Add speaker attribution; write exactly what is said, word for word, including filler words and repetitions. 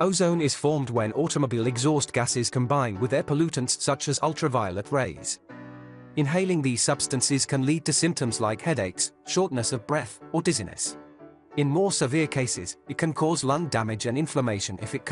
Speaker 1: Ozone is formed when automobile exhaust gases combine with air pollutants such as ultraviolet rays. Inhaling these substances can lead to symptoms like headaches, shortness of breath, or dizziness. In more severe cases, it can cause lung damage and inflammation if it